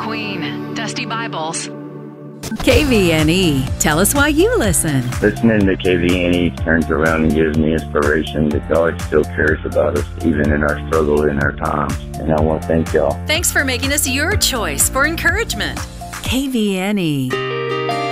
Queen, Dusty Bibles. KVNE. Tell us why you listen. Listening to KVNE turns around and gives me inspiration that God still cares about us, even in our struggle, in our times. And I want to thank y'all. Thanks for making us your choice for encouragement. KVNE.